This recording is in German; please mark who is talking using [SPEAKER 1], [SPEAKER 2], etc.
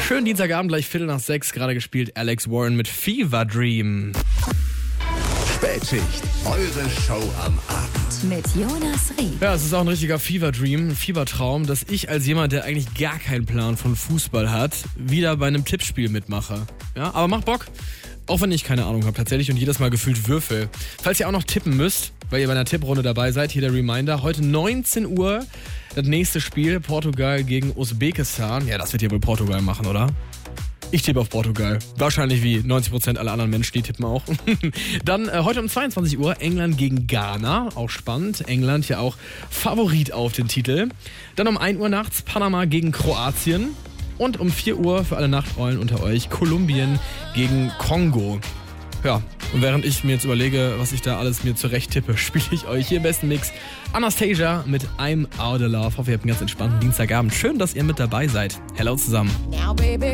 [SPEAKER 1] Schönen Dienstagabend, gleich 5:45, gerade gespielt Alex Warren mit Fever Dream.
[SPEAKER 2] Spätschicht, eure Show am Abend.
[SPEAKER 3] Mit Jonas Ried.
[SPEAKER 1] Ja, es ist auch ein richtiger Fever Dream, ein Fiebertraum, dass ich als jemand, der eigentlich gar keinen Plan von Fußball hat, wieder bei einem Tippspiel mitmache. Ja, aber macht Bock. Auch wenn ich keine Ahnung habe tatsächlich und jedes Mal gefühlt würfel. Falls ihr auch noch tippen müsst, weil ihr bei einer Tipprunde dabei seid, hier der Reminder. Heute 19 Uhr das nächste Spiel, Portugal gegen Usbekistan. Ja, das wird ja wohl Portugal machen, oder? Ich tippe auf Portugal. Wahrscheinlich wie 90% aller anderen Menschen, die tippen auch. Dann heute um 22 Uhr England gegen Ghana. Auch spannend. England ja auch Favorit auf den Titel. Dann um 1 Uhr nachts Panama gegen Kroatien. Und um 4 Uhr für alle Nachteulen unter euch Kolumbien gegen Kongo. Ja, und während ich mir jetzt überlege, was ich da alles mir zurecht tippe, spiele ich euch hier im besten Mix Anastasia mit I'm Out of Love. Hoffe, ihr habt einen ganz entspannten Dienstagabend. Schön, dass ihr mit dabei seid. Hello zusammen.
[SPEAKER 4] Now, baby,